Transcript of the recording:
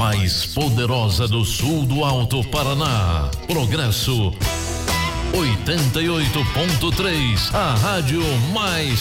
mais poderosa do sul do Alto Paraná. Progresso 88.3, a rádio mais